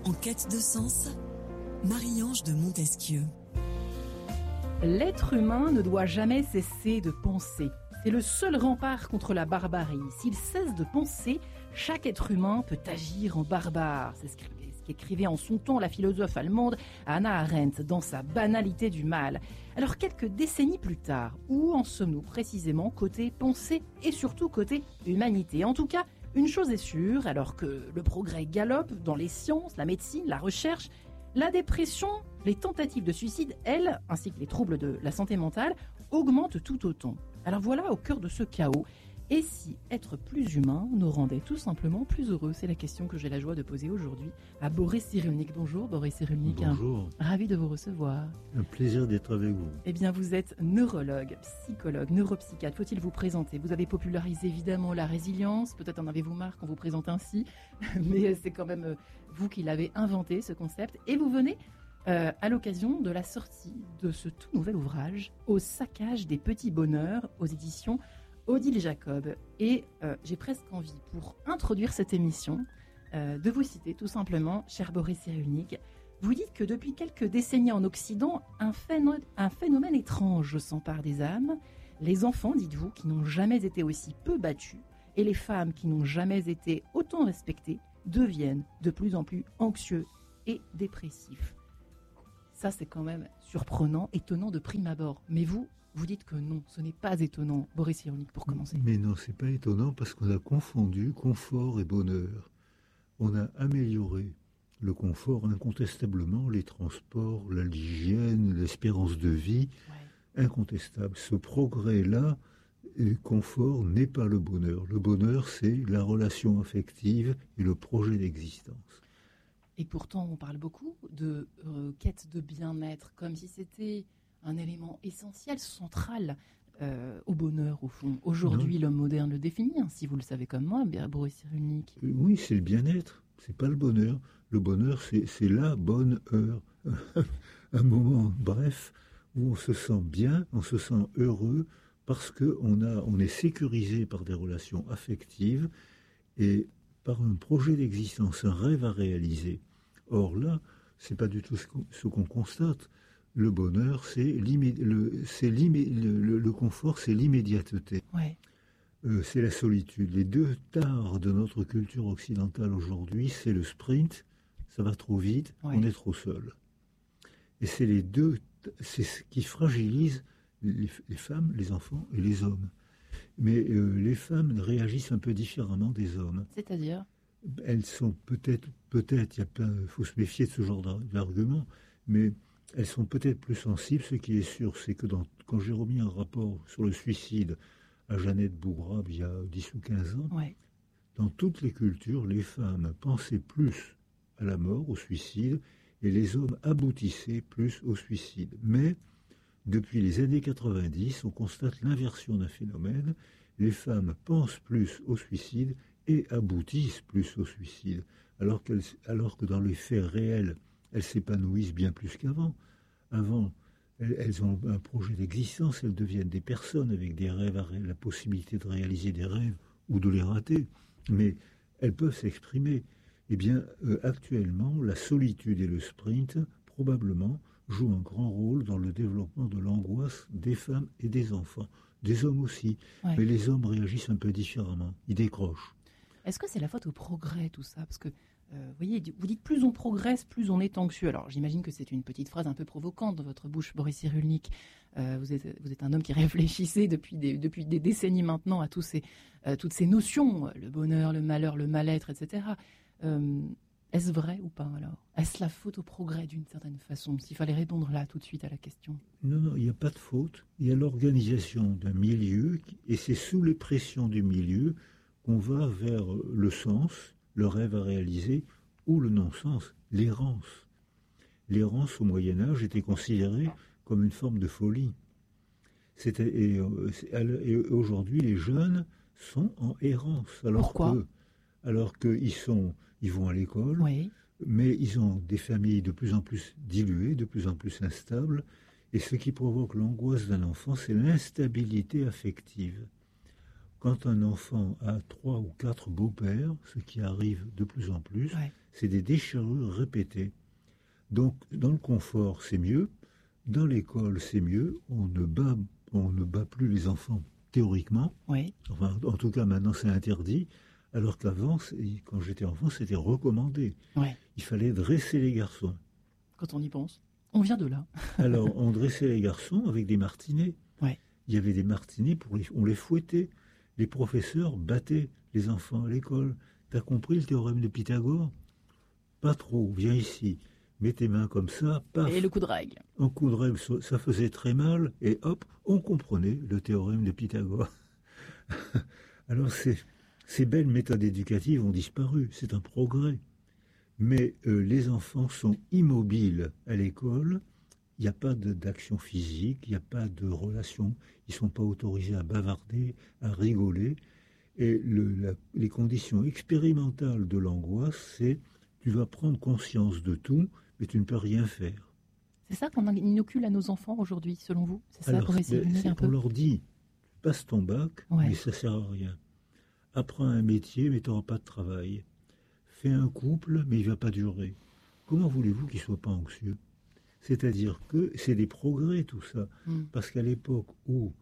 En quête de sens, Marie-Ange de Montesquieu. L'être humain ne doit jamais cesser de penser. C'est le seul rempart contre la barbarie. S'il cesse de penser, chaque être humain peut agir en barbare. C'est ce qu'écrivait en son temps la philosophe allemande Hannah Arendt dans sa banalité du mal. Alors quelques décennies plus tard, où en sommes-nous précisément côté pensée et surtout côté humanité? En tout cas, une chose est sûre, alors que le progrès galope dans les sciences, la médecine, la recherche, la dépression, les tentatives de suicide, elles, ainsi que les troubles de la santé mentale, augmentent tout autant. Alors voilà, au cœur de ce chaos, et si être plus humain nous rendait tout simplement plus heureux? C'est la question que j'ai la joie de poser aujourd'hui à Boris Cyrulnik. Bonjour Boris Cyrulnik. Bonjour. Ravi de vous recevoir. Un plaisir d'être avec vous. Eh bien, vous êtes neurologue, psychologue, neuropsychiatre. Faut-il vous présenter? Vous avez popularisé évidemment la résilience. Peut-être en avez-vous marre qu'on vous présente ainsi, mais c'est quand même vous qui l'avez inventé, ce concept. Et vous venez à l'occasion de la sortie de ce tout nouvel ouvrage, Au saccage des petits bonheurs, aux éditions Odile Jacob. Et j'ai presque envie, pour introduire cette émission, de vous citer tout simplement, cher Boris Cyrulnik. Vous dites que depuis quelques décennies en Occident, un phénomène étrange s'empare des âmes. Les enfants, dites-vous, qui n'ont jamais été aussi peu battus, et les femmes qui n'ont jamais été autant respectées, deviennent de plus en plus anxieux et dépressifs. Ça, c'est quand même surprenant, étonnant de prime abord. Mais vous dites que non, ce n'est pas étonnant. Boris Cyrulnik, pour commencer. Mais non, c'est pas étonnant parce qu'on a confondu confort et bonheur. On a amélioré le confort incontestablement, les transports, l'hygiène, l'espérance de vie, incontestable. Ce progrès-là, le confort n'est pas le bonheur. Le bonheur, c'est la relation affective et le projet d'existence. Et pourtant, on parle beaucoup de quête de bien-être, comme si c'était un élément essentiel, central au bonheur, au fond. Aujourd'hui, l'homme moderne le définit, si vous le savez comme moi, Boris Cyrulnik. Oui, c'est le bien-être, c'est pas le bonheur. Le bonheur, c'est la bonne heure. Un moment bref où on se sent bien, on se sent heureux, parce qu'on est sécurisé par des relations affectives et par un projet d'existence, un rêve à réaliser. Or là, c'est pas du tout ce qu'on constate. Le bonheur, le confort, c'est l'immédiateté. Ouais. C'est la solitude. Les deux tares de notre culture occidentale aujourd'hui, c'est le sprint, ça va trop vite, on est trop seul. Et c'est c'est ce qui fragilise les femmes, les enfants et les hommes. Mais les femmes réagissent un peu différemment des hommes. C'est-à-dire? Elles sont peut-être, il faut se méfier de ce genre d'argument, mais elles sont peut-être plus sensibles. Ce qui est sûr, c'est que quand j'ai remis un rapport sur le suicide à Jeannette Bougrab il y a 10 ou 15 ans, dans toutes les cultures, les femmes pensaient plus à la mort, au suicide, et les hommes aboutissaient plus au suicide. Mais depuis les années 90, on constate l'inversion d'un phénomène. Les femmes pensent plus au suicide et aboutissent plus au suicide, alors que dans les faits réels, elles s'épanouissent bien plus qu'avant. Avant, elles ont un projet d'existence, elles deviennent des personnes avec des rêves, la possibilité de réaliser des rêves ou de les rater, mais elles peuvent s'exprimer. Eh bien, actuellement, la solitude et le sprint, probablement, jouent un grand rôle dans le développement de l'angoisse des femmes et des enfants. Des hommes aussi, mais les hommes réagissent un peu différemment, ils décrochent. Est-ce que c'est la faute au progrès, tout ça? Parce que, vous voyez, vous dites plus on progresse, plus on est anxieux. Alors, j'imagine que c'est une petite phrase un peu provocante dans votre bouche, Boris Cyrulnik. Vous êtes un homme qui réfléchissait depuis des décennies maintenant à toutes ces notions, le bonheur, le malheur, le mal-être, etc. Est-ce vrai ou pas, alors? Est-ce la faute au progrès, d'une certaine façon? S'il fallait répondre là, tout de suite, à la question. Non, il n'y a pas de faute. Il y a l'organisation d'un milieu, et c'est sous les pressions du milieu qu'on va vers le sens, le rêve à réaliser, ou le non-sens, l'errance. L'errance, au Moyen-Âge, était considérée comme une forme de folie. Et aujourd'hui, les jeunes sont en errance. Pourquoi? Alors qu'ils vont à l'école, mais ils ont des familles de plus en plus diluées, de plus en plus instables, et ce qui provoque l'angoisse d'un enfant, c'est l'instabilité affective. quand un enfant a 3 ou 4 beaux-pères, ce qui arrive de plus en plus, c'est des déchirures répétées. Donc, dans le confort, c'est mieux. Dans l'école, c'est mieux. On ne bat plus les enfants, théoriquement. Enfin, en tout cas, maintenant, c'est interdit. Alors qu'avant, quand j'étais enfant, c'était recommandé. Il fallait dresser les garçons. Quand on y pense. On vient de là. Alors, on dressait les garçons avec des martinets. Il y avait des martinets, on les fouettait. Les professeurs battaient les enfants à l'école. T'as compris le théorème de Pythagore? Pas trop, viens ici. Mets tes mains comme ça, paf. Et le coup de règle. Un coup de règle, ça faisait très mal, et hop, on comprenait le théorème de Pythagore. Alors, ces belles méthodes éducatives ont disparu, c'est un progrès. Mais les enfants sont immobiles à l'école, il n'y a pas d'action physique, il n'y a pas de relation, ils ne sont pas autorisés à bavarder, à rigoler. Et les conditions expérimentales de l'angoisse, c'est tu vas prendre conscience de tout, mais tu ne peux rien faire. C'est ça qu'on inocule à nos enfants aujourd'hui, selon vous? C'est ça pour essayer de venir un peu? On leur dit, passe ton bac, mais ça ne sert à rien. Apprends un métier, mais tu n'auras pas de travail. Fais un couple, mais il ne va pas durer. Comment voulez-vous qu'ils ne soient pas anxieux? C'est-à-dire que c'est des progrès, tout ça. Parce qu'à l'époque où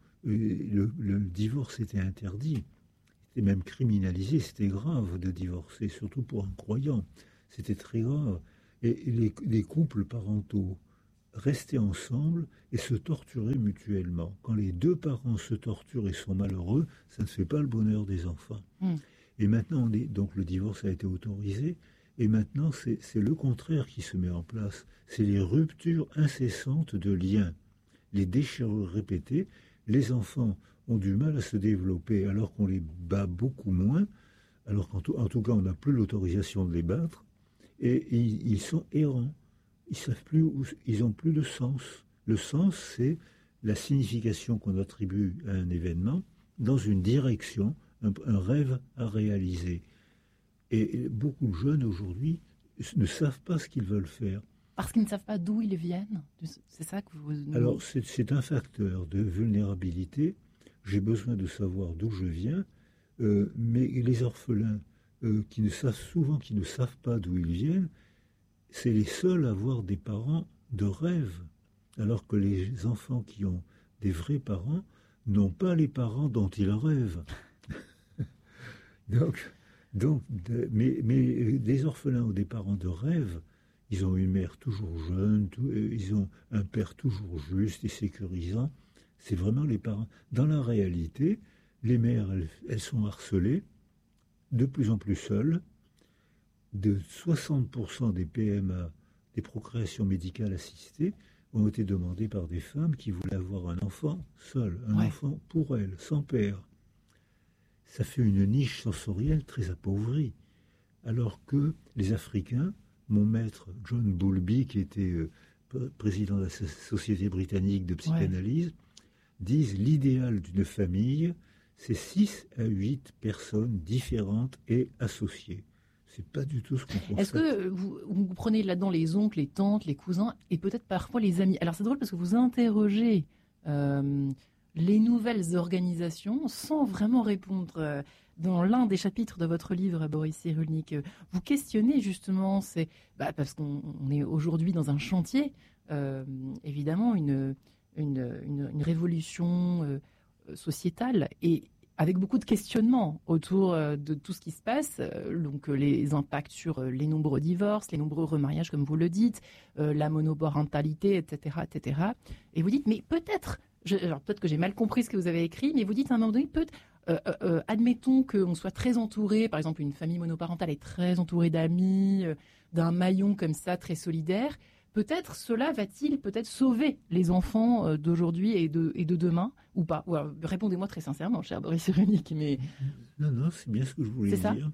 le divorce était interdit, c'était même criminalisé, c'était grave de divorcer, surtout pour un croyant. C'était très grave. Et les couples parentaux restaient ensemble et se torturaient mutuellement. Quand les deux parents se torturent et sont malheureux, ça ne fait pas le bonheur des enfants. Et maintenant, donc le divorce a été autorisé. Et maintenant, c'est le contraire qui se met en place. C'est les ruptures incessantes de liens, les déchirures répétées. Les enfants ont du mal à se développer alors qu'on les bat beaucoup moins, alors qu'en tout cas, on n'a plus l'autorisation de les battre. Et ils sont errants. Ils savent plus ils n'ont plus de sens. Le sens, c'est la signification qu'on attribue à un événement dans une direction, un rêve à réaliser. Et beaucoup de jeunes aujourd'hui ne savent pas ce qu'ils veulent faire. Parce qu'ils ne savent pas d'où ils viennent? C'est ça que vous... Alors, c'est un facteur de vulnérabilité. J'ai besoin de savoir d'où je viens, mais les orphelins qui ne savent pas d'où ils viennent, c'est les seuls à avoir des parents de rêve. Alors que les enfants qui ont des vrais parents n'ont pas les parents dont ils rêvent. Mais des orphelins ou des parents de rêve, ils ont une mère toujours jeune, ils ont un père toujours juste et sécurisant. C'est vraiment les parents. Dans la réalité, les mères, elles sont harcelées, de plus en plus seules. De 60% des PMA, des procréations médicales assistées, ont été demandées par des femmes qui voulaient avoir un enfant seul, un enfant pour elles, sans père. Ça fait une niche sensorielle très appauvrie. Alors que les Africains, mon maître John Bowlby, qui était président de la Société britannique de psychanalyse, disent l'idéal d'une famille, c'est 6 à 8 personnes différentes et associées. C'est pas du tout ce qu'on constate. Est-ce que vous prenez là-dedans les oncles, les tantes, les cousins et peut-être parfois les amis? Alors c'est drôle parce que vous interrogez les nouvelles organisations sans vraiment répondre. Dans l'un des chapitres de votre livre, Boris Cyrulnik, vous questionnez justement, parce qu'on est aujourd'hui dans un chantier, évidemment une révolution sociétale et avec beaucoup de questionnements autour de tout ce qui se passe, donc les impacts sur les nombreux divorces, les nombreux remariages, comme vous le dites, la monoparentalité, etc., etc. Et vous dites, mais peut-être que j'ai mal compris ce que vous avez écrit, mais vous dites à un moment donné, admettons qu'on soit très entouré, par exemple une famille monoparentale est très entourée d'amis, d'un maillon comme ça, très solidaire, peut-être cela va-t-il peut-être sauver les enfants d'aujourd'hui et de demain, ou pas? Répondez-moi très sincèrement, cher Boris Cyrulnik. Mais... Non, c'est bien ce que je voulais dire.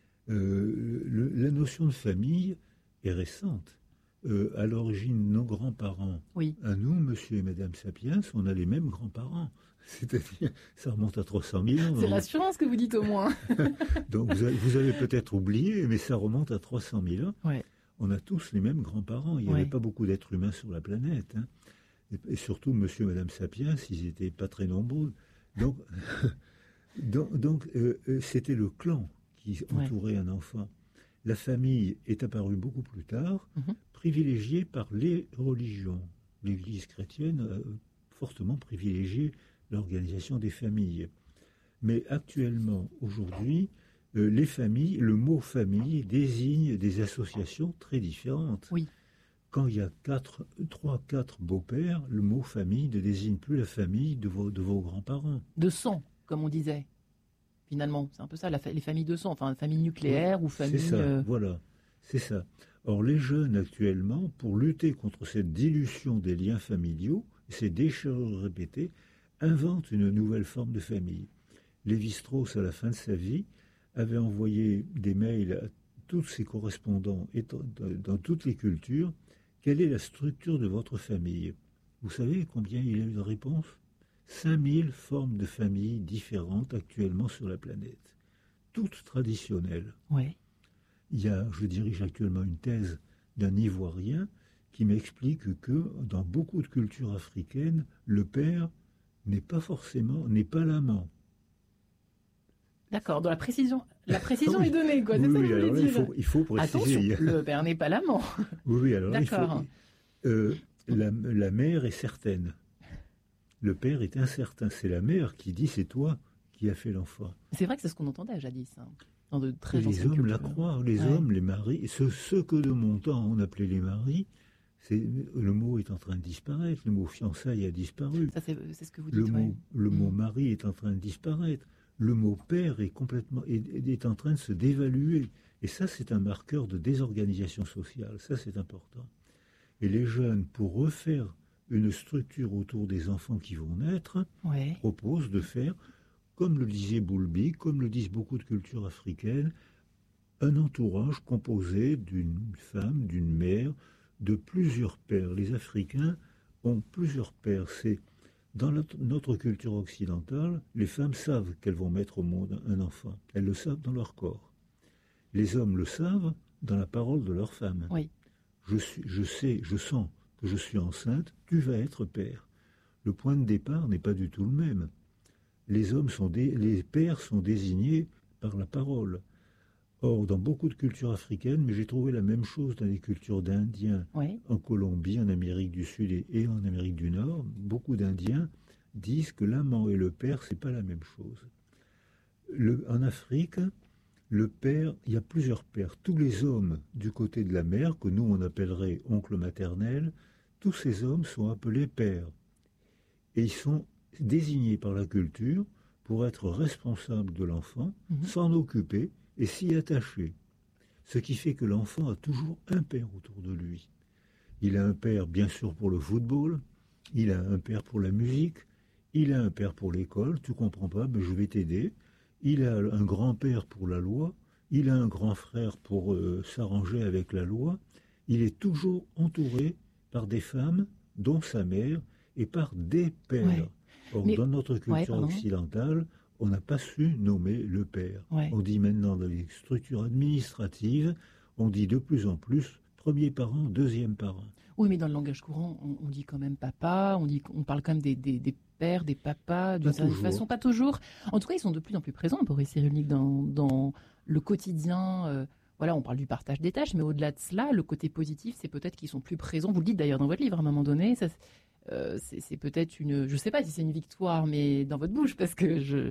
La notion de famille est récente. À l'origine, nos grands-parents, à nous, monsieur et madame Sapiens, on a les mêmes grands-parents. C'est-à-dire, ça remonte à 300 000 ans. C'est rassurant ce que vous dites au moins. Donc vous avez peut-être oublié, mais ça remonte à 300 000 ans. Ouais. On a tous les mêmes grands-parents. Il n'y avait pas beaucoup d'êtres humains sur la planète. Hein. Et surtout, monsieur et madame Sapiens, ils n'étaient pas très nombreux. Donc, C'était le clan qui entourait un enfant. La famille est apparue beaucoup plus tard, privilégiée par les religions. L'Église chrétienne a fortement privilégié l'organisation des familles. Mais actuellement, aujourd'hui, les familles, le mot famille désigne des associations très différentes. Oui. Quand il y a 3-4 beaux-pères, le mot famille ne désigne plus la famille de vos grands-parents. De sang, comme on disait. Finalement, c'est un peu ça, les familles de sang, enfin, famille nucléaire ou famille... C'est ça, voilà, c'est ça. Or, les jeunes actuellement, pour lutter contre cette dilution des liens familiaux, ces déchirures répétées, inventent une nouvelle forme de famille. Lévi-Strauss, à la fin de sa vie, avait envoyé des mails à tous ses correspondants dans toutes les cultures. Quelle est la structure de votre famille? Vous savez combien il a eu de réponses? 5000 formes de familles différentes actuellement sur la planète, toutes traditionnelles. Ouais. Je dirige actuellement une thèse d'un Ivoirien qui m'explique que dans beaucoup de cultures africaines, le père n'est pas l'amant. D'accord, dans la précision est donnée, quoi. C'est ça que je voulais dire. Il faut préciser. Attention, le père n'est pas l'amant. Oui, alors d'accord. La mère est certaine. Le père est incertain. C'est la mère qui dit c'est toi qui as fait l'enfant. C'est vrai que c'est ce qu'on entendait jadis. Hein, dans de très les hommes la croient, les hommes, les maris, ceux que de mon temps on appelait les maris, le mot est en train de disparaître, le mot fiançailles a disparu. Ça, c'est ce que vous dites. Le mot mari est en train de disparaître. Le mot père est en train de se dévaluer. Et ça, c'est un marqueur de désorganisation sociale. Ça, c'est important. Et les jeunes, pour refaire une structure autour des enfants qui vont naître, proposent de faire, comme le disait Boulby, comme le disent beaucoup de cultures africaines, un entourage composé d'une femme, d'une mère, de plusieurs pères. Les Africains ont plusieurs pères. Dans notre culture occidentale, les femmes savent qu'elles vont mettre au monde un enfant. Elles le savent dans leur corps. Les hommes le savent dans la parole de leur femme. Oui. Je sens que je suis enceinte, tu vas être père. Le point de départ n'est pas du tout le même. Les pères sont désignés par la parole. Or, dans beaucoup de cultures africaines, mais j'ai trouvé la même chose dans les cultures d'Indiens, en Colombie, en Amérique du Sud et en Amérique du Nord, beaucoup d'Indiens disent que l'amant et le père, c'est pas la même chose. En Afrique, le père, il y a plusieurs pères. Tous les hommes du côté de la mère, que nous on appellerait oncle maternel, tous ces hommes sont appelés pères. Et ils sont désignés par la culture pour être responsables de l'enfant, s'en occuper et s'y attacher. Ce qui fait que l'enfant a toujours un père autour de lui. Il a un père, bien sûr, pour le football, il a un père pour la musique, il a un père pour l'école, tu comprends pas, mais je vais t'aider. Il a un grand-père pour la loi, il a un grand frère pour s'arranger avec la loi. Il est toujours entouré par des femmes, dont sa mère, et par des pères. Or, dans notre culture occidentale, on n'a pas su nommer le père. On dit maintenant dans les structures administratives, on dit de plus en plus premier parent, deuxième parent. Oui, mais dans le langage courant, on dit quand même papa, on parle quand même des pères, des papas, d'une certaine façon, pas toujours. En tout cas, ils sont de plus en plus présents, Boris Cyrulnik, dans le quotidien. On parle du partage des tâches, mais au-delà de cela, le côté positif, c'est peut-être qu'ils sont plus présents. Vous le dites d'ailleurs dans votre livre, à un moment donné, c'est peut-être je ne sais pas si c'est une victoire, mais dans votre bouche, parce que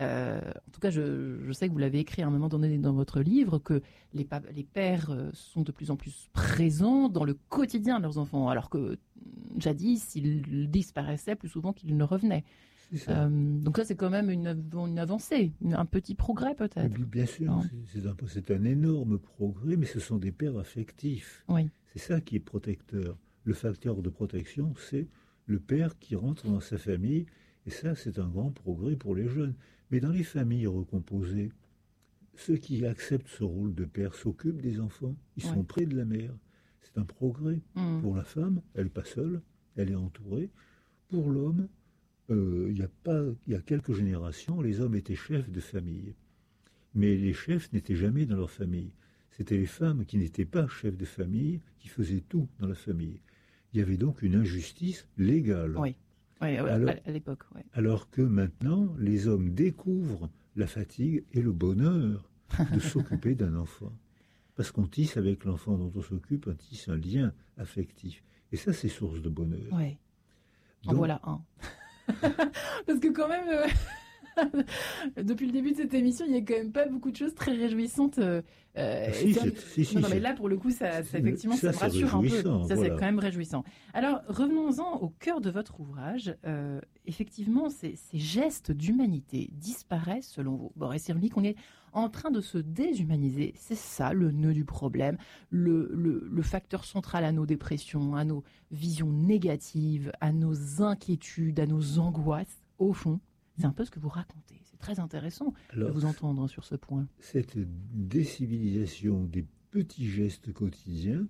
en tout cas, je sais que vous l'avez écrit à un moment donné dans votre livre, que les pères sont de plus en plus présents dans le quotidien de leurs enfants, alors que jadis, ils disparaissaient plus souvent qu'ils ne revenaient. Donc ça, c'est quand même une avancée, un petit progrès peut-être. Bien sûr, c'est un énorme progrès, mais ce sont des pères affectifs. Oui. C'est ça qui est protecteur. Le facteur de protection, c'est le père qui rentre dans sa famille, et ça, c'est un grand progrès pour les jeunes. Mais dans les familles recomposées, ceux qui acceptent ce rôle de père s'occupent des enfants, ils sont près de la mère. C'est un progrès. Pour la femme, elle n'est pas seule, elle est entourée. Pour l'homme, il y a quelques générations, les hommes étaient chefs de famille. Mais les chefs n'étaient jamais dans leur famille. C'était les femmes qui n'étaient pas chefs de famille, qui faisaient tout dans la famille. Il y avait donc une injustice légale. Ouais, à l'époque. Ouais. Alors que maintenant, les hommes découvrent la fatigue et le bonheur de s'occuper d'un enfant. Parce qu'on tisse avec l'enfant dont on s'occupe, on tisse un lien affectif. Et ça, c'est source de bonheur. Ouais. En Donc, voilà un. Parce que quand même, depuis le début de cette émission, il n'y a quand même pas beaucoup de choses très réjouissantes. Non, mais là, pour le coup, ça effectivement, ça me rassure un peu. Ça, voilà. C'est quand même réjouissant. Alors, revenons-en au cœur de votre ouvrage. Effectivement, ces gestes d'humanité disparaissent, selon vous, Boris Cyrulnik. On est en train de se déshumaniser. C'est ça, le nœud du problème, le facteur central à nos dépressions, à nos visions négatives, à nos inquiétudes, à nos angoisses, au fond. C'est un peu ce que vous racontez. C'est très intéressant de vous entendre sur ce point. Cette décivilisation des petits gestes quotidiens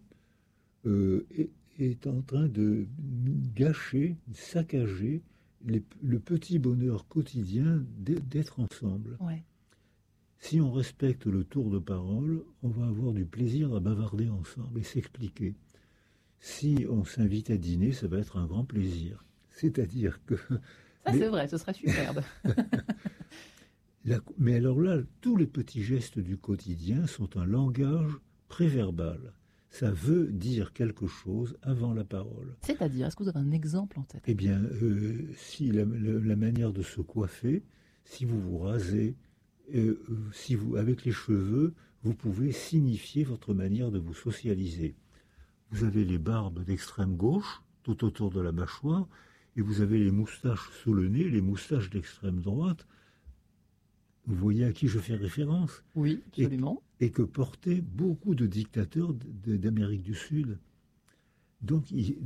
est en train de gâcher, saccager le petit bonheur quotidien d'être ensemble. Ouais. Si on respecte le tour de parole, on va avoir du plaisir à bavarder ensemble et s'expliquer. Si on s'invite à dîner, ça va être un grand plaisir. C'est-à-dire que... Ça, c'est vrai, ce serait superbe. Mais alors là, tous les petits gestes du quotidien sont un langage préverbal. Ça veut dire quelque chose avant la parole. C'est-à-dire, est-ce que vous avez un exemple en tête ? Eh bien, si la manière de se coiffer, si vous vous rasez, avec les cheveux, vous pouvez signifier votre manière de vous socialiser. Vous avez les barbes d'extrême gauche, tout autour de la mâchoire, et vous avez les moustaches sous le nez, les moustaches d'extrême droite. Vous voyez à qui je fais référence ? Oui, absolument. Et que portaient beaucoup de dictateurs d'Amérique du Sud. Donc,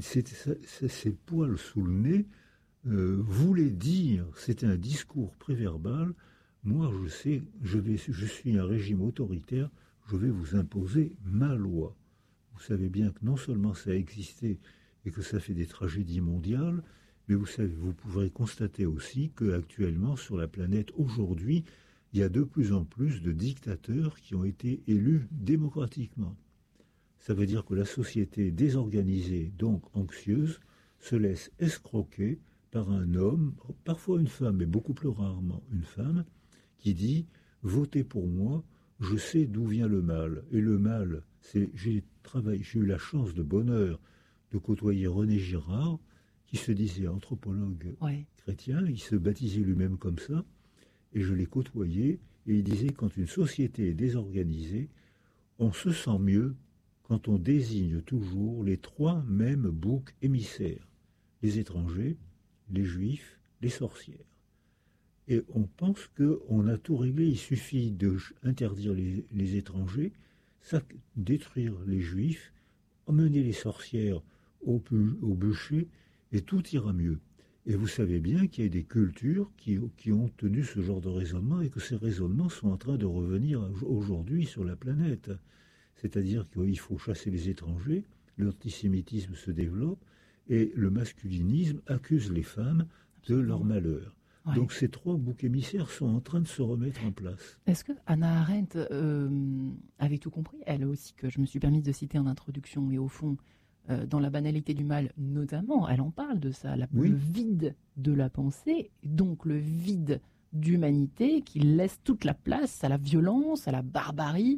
ces poils sous le nez voulaient dire, c'était un discours préverbal, moi je sais, je suis un régime autoritaire, je vais vous imposer ma loi. Vous savez bien que non seulement ça a existé et que ça fait des tragédies mondiales, mais vous pourrez constater aussi qu'actuellement, sur la planète, aujourd'hui, il y a de plus en plus de dictateurs qui ont été élus démocratiquement. Ça veut dire que la société désorganisée, donc anxieuse, se laisse escroquer par un homme, parfois une femme, mais beaucoup plus rarement une femme, qui dit « Votez pour moi, je sais d'où vient le mal. » Et le mal, j'ai eu la chance de bonheur de côtoyer René Girard, qui se disait anthropologue chrétien, il se baptisait lui-même comme ça, et je l'ai côtoyé, et il disait quand une société est désorganisée, on se sent mieux quand on désigne toujours les trois mêmes boucs émissaires, les étrangers, les juifs, les sorcières. Et on pense qu'on a tout réglé, il suffit d'interdire les étrangers, détruire les juifs, emmener les sorcières au bûcher, et tout ira mieux. Et vous savez bien qu'il y a des cultures qui ont tenu ce genre de raisonnement et que ces raisonnements sont en train de revenir aujourd'hui sur la planète. C'est-à-dire qu'il faut chasser les étrangers, l'antisémitisme se développe et le masculinisme accuse les femmes de leur malheur. Ouais. Donc ces trois boucs émissaires sont en train de se remettre en place. Est-ce que Hannah Arendt avait tout compris, elle aussi, que je me suis permis de citer en introduction, et au fond, dans La banalité du mal, notamment, elle en parle de ça, le vide de la pensée, donc le vide d'humanité qui laisse toute la place à la violence, à la barbarie,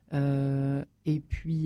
et puis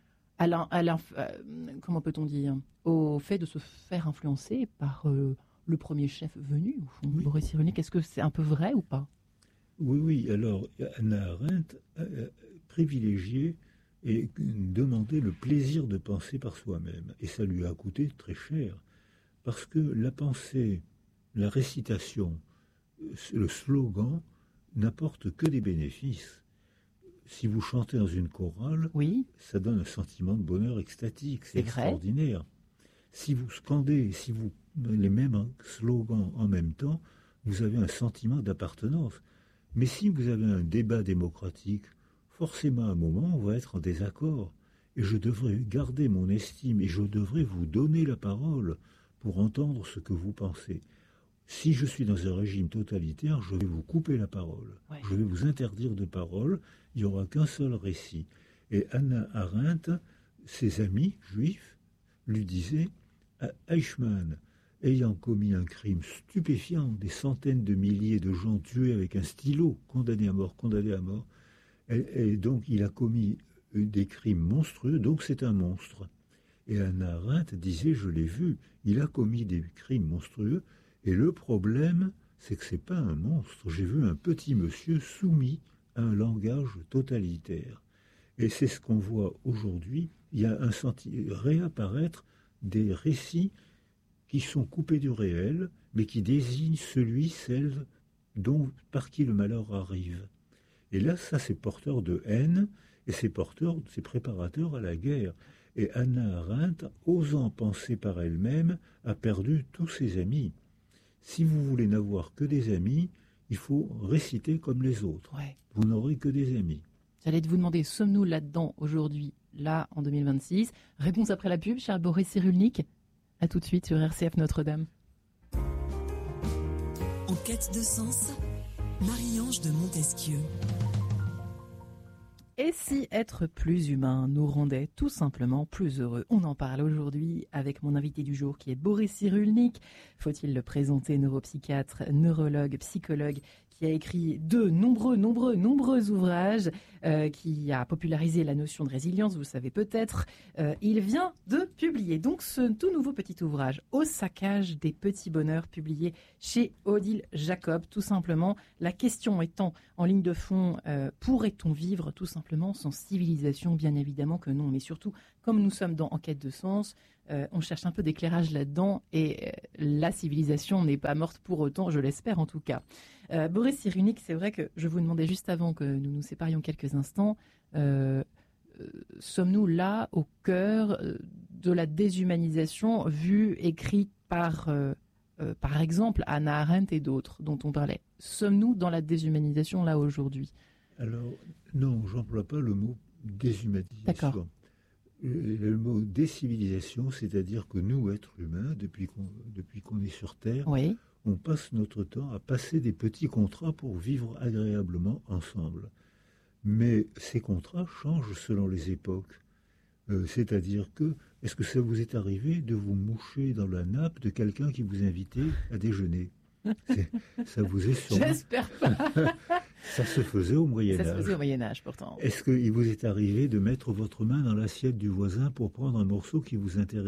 comment peut-on dire, au fait de se faire influencer par le premier chef venu, au fond, Boris Cyrulnik. Est-ce que c'est un peu vrai ou pas ? Oui. Alors, Hannah Arendt privilégiée et demandait le plaisir de penser par soi-même. Et ça lui a coûté très cher, parce que la pensée, la récitation, le slogan n'apportent que des bénéfices. Si vous chantez dans une chorale, ça donne un sentiment de bonheur extatique, c'est extraordinaire. Si vous scandez, si vous les mêmes slogans en même temps, vous avez un sentiment d'appartenance. Mais si vous avez un débat démocratique, forcément, à un moment, on va être en désaccord. Et je devrais garder mon estime et je devrais vous donner la parole pour entendre ce que vous pensez. Si je suis dans un régime totalitaire, je vais vous couper la parole. Je vais vous interdire de parole. Il n'y aura qu'un seul récit. Et Hannah Arendt, ses amis juifs, lui disaient « Eichmann, ayant commis un crime stupéfiant, des centaines de milliers de gens tués avec un stylo, condamnés à mort, et donc il a commis des crimes monstrueux, donc c'est un monstre. Et Hannah Arendt disait, je l'ai vu, il a commis des crimes monstrueux, et le problème, c'est que c'est pas un monstre. J'ai vu un petit monsieur soumis à un langage totalitaire. Et c'est ce qu'on voit aujourd'hui. Il y a réapparaître des récits qui sont coupés du réel, mais qui désignent celle par qui le malheur arrive. Et là, ça, c'est porteur de haine, et c'est préparateur à la guerre. Et Hannah Arendt, osant penser par elle-même, a perdu tous ses amis. Si vous voulez n'avoir que des amis, il faut réciter comme les autres. Ouais. Vous n'aurez que des amis. J'allais vous demander, sommes-nous là-dedans aujourd'hui, là, en 2026 ? Réponse après la pub, cher Boris Cyrulnik. À tout de suite sur RCF Notre-Dame. En quête de sens, Marie-Ange de Montesquieu. Et si être plus humain nous rendait tout simplement plus heureux ? On en parle aujourd'hui avec mon invité du jour qui est Boris Cyrulnik. Faut-il le présenter ? Neuropsychiatre, neurologue, psychologue, qui a écrit de nombreux ouvrages, qui a popularisé la notion de résilience, vous le savez peut-être. Il vient de publier donc ce tout nouveau petit ouvrage, Au saccage des petits bonheurs, publié chez Odile Jacob. Tout simplement, la question étant en ligne de fond, pourrait-on vivre tout simplement sans civilisation ? Bien évidemment que non, mais surtout, comme nous sommes dans Enquête de sens, on cherche un peu d'éclairage là-dedans et la civilisation n'est pas morte pour autant, je l'espère en tout cas. Boris Cyrulnik, c'est vrai que je vous demandais juste avant que nous nous séparions quelques instants, sommes-nous là au cœur de la déshumanisation vue, écrite par exemple Hannah Arendt et d'autres dont on parlait ? Sommes-nous dans la déshumanisation là aujourd'hui ? Alors non, j'emploie pas le mot déshumanisation. D'accord. Le mot décivilisation, c'est-à-dire que nous, êtres humains, depuis qu'on est sur Terre, oui. On passe notre temps à passer des petits contrats pour vivre agréablement ensemble. Mais ces contrats changent selon les époques. C'est-à-dire que, est-ce que ça vous est arrivé de vous moucher dans la nappe de quelqu'un qui vous invitait à déjeuner ? Ça vous est sûrement... J'espère pas. Ça se faisait au Moyen-Âge. Ça se faisait au Moyen-Âge, pourtant. Est-ce qu'il vous est arrivé de mettre votre main dans l'assiette du voisin pour prendre un morceau qui vous intéressait ?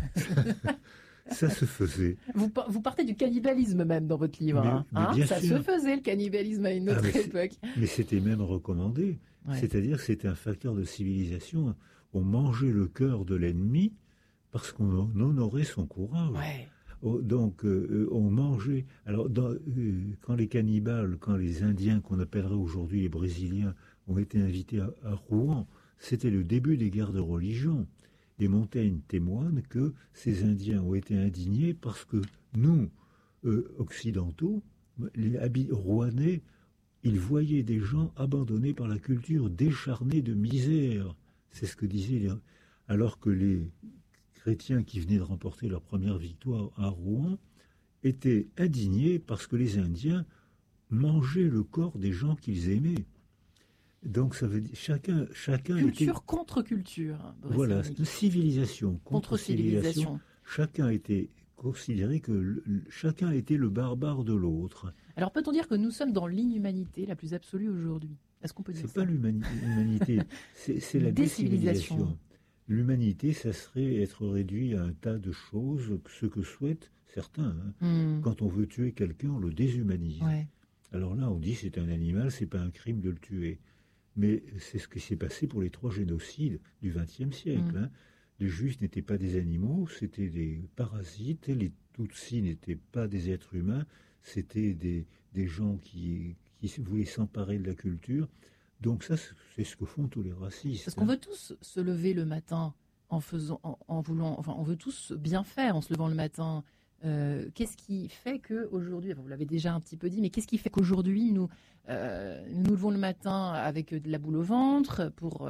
Ça se faisait. Vous partez du cannibalisme même dans votre livre. Mais bien ça sûr. se faisait, le cannibalisme, à une autre époque. Mais c'était même recommandé. Ouais. C'est-à-dire que c'était un facteur de civilisation. On mangeait le cœur de l'ennemi parce qu'on honorait son courage. Ouais. Donc, on mangeait... Alors, quand les cannibales, quand les Indiens, qu'on appellerait aujourd'hui les Brésiliens, ont été invités à Rouen, c'était le début des guerres de religion. Et Montaigne témoigne que ces Indiens ont été indignés parce que nous, occidentaux, les Rouennais, ils voyaient des gens abandonnés par la culture, décharnés de misère. C'est ce que disaient alors que les chrétiens qui venaient de remporter leur première victoire à Rouen étaient indignés parce que les Indiens mangeaient le corps des gens qu'ils aimaient. Donc ça veut dire chacun culture était, contre culture. Voilà, civilisation contre civilisation. Chacun était considéré que chacun était le barbare de l'autre. Alors peut-on dire que nous sommes dans l'inhumanité la plus absolue aujourd'hui ? Est-ce qu'on peut dire ça ? C'est pas l'humanité, c'est la décivilisation. L'humanité, ça serait être réduit à un tas de choses, ce que souhaitent certains. Quand on veut tuer quelqu'un, on le déshumanise. Ouais. Alors là, on dit c'est un animal, c'est pas un crime de le tuer. Mais c'est ce qui s'est passé pour les 3 génocides du XXe siècle. Les Juifs n'étaient pas des animaux, c'était des parasites. Les Tutsis n'étaient pas des êtres humains, c'était des gens qui voulaient s'emparer de la culture. Donc ça, c'est ce que font tous les racistes. Parce qu'on veut tous se lever le matin on veut tous bien faire en se levant le matin. Qu'est-ce qui fait qu'aujourd'hui, vous l'avez déjà un petit peu dit, mais qu'est-ce qui fait qu'aujourd'hui nous levons le matin avec de la boule au ventre pour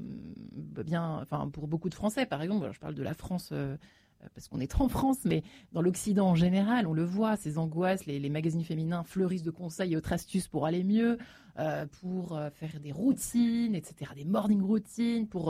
beaucoup de Français, par exemple, je parle de la France parce qu'on est en France, mais dans l'Occident en général, on le voit, ces angoisses, les magazines féminins fleurissent de conseils et autres astuces pour aller mieux, pour faire des routines, etc., des morning routines, pour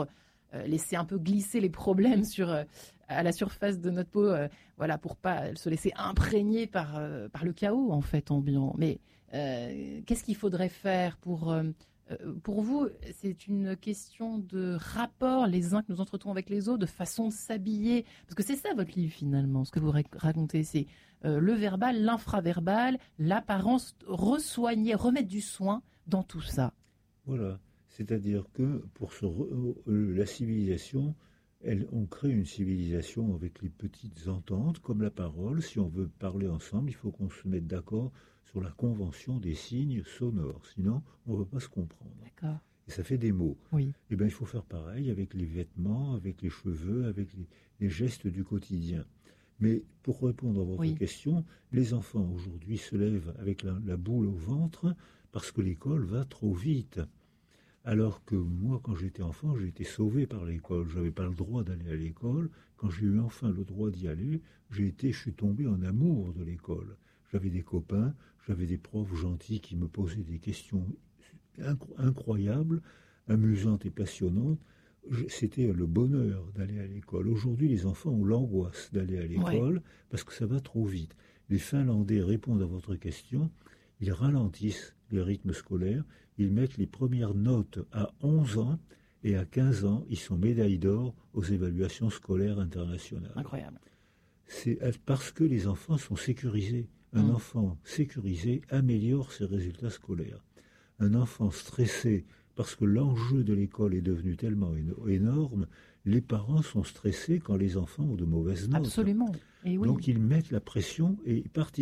laisser un peu glisser les problèmes à la surface de notre peau, voilà, pour pas se laisser imprégner par le chaos en fait ambiant. Mais qu'est-ce qu'il faudrait faire pour vous, c'est une question de rapport les uns que nous entretenons avec les autres, de façon de s'habiller. Parce que c'est ça votre livre finalement, ce que vous racontez, c'est le verbal, l'infraverbal, l'apparence, remettre du soin dans tout ça. Voilà, c'est-à-dire que pour la civilisation, on crée une civilisation avec les petites ententes, comme la parole. Si on veut parler ensemble, il faut qu'on se mette d'accord sur la convention des signes sonores. Sinon, on ne va pas se comprendre. D'accord. Et ça fait des mots. Oui. Eh bien, il faut faire pareil avec les vêtements, avec les cheveux, avec les gestes du quotidien. Mais pour répondre à votre question, les enfants aujourd'hui se lèvent avec la boule au ventre parce que l'école va trop vite. Alors que moi, quand j'étais enfant, j'ai été sauvé par l'école. Je n'avais pas le droit d'aller à l'école. Quand j'ai eu enfin le droit d'y aller, je suis tombé en amour de l'école. J'avais des copains, j'avais des profs gentils qui me posaient des questions incroyables, amusantes et passionnantes. C'était le bonheur d'aller à l'école. Aujourd'hui, les enfants ont l'angoisse d'aller à l'école parce que ça va trop vite. Les Finlandais répondent à votre question. Ils ralentissent les rythmes scolaires. Ils mettent les premières notes à 11 ans et à 15 ans, ils sont médailles d'or aux évaluations scolaires internationales. Incroyable. C'est parce que les enfants sont sécurisés. Un enfant sécurisé améliore ses résultats scolaires. Un enfant stressé, parce que l'enjeu de l'école est devenu tellement énorme, les parents sont stressés quand les enfants ont de mauvaises notes. Absolument. Et oui. Donc ils mettent la pression et ils partent